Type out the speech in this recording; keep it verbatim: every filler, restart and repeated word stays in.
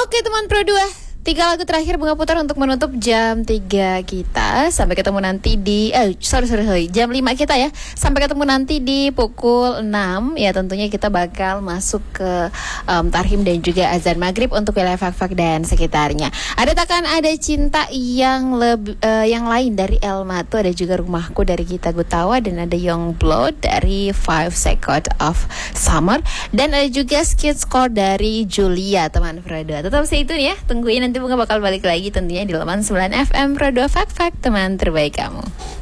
Oke teman Pro dua, tiga lagu terakhir Bunga putar untuk menutup jam tiga kita. Sampai ketemu nanti di eh sorry sorry sorry jam lima kita ya. Sampai ketemu nanti di pukul enam. Ya tentunya kita bakal masuk ke um, Tarhim dan juga azan maghrib untuk wilayah Fak-Fak dan sekitarnya. Ada takkan ada cinta yang lebih uh, yang lain dari El Mato, ada juga Rumahku dari Gita Gutawa, dan ada Young Blood dari Five Seconds of Summer, dan ada juga Skid Score dari Julia teman Pro dua. Tetap stay tune ya, tungguin nanti Bunga bakal balik lagi tentunya di delapan puluh sembilan F M Pro dua Fak-Fak, teman terbaik kamu.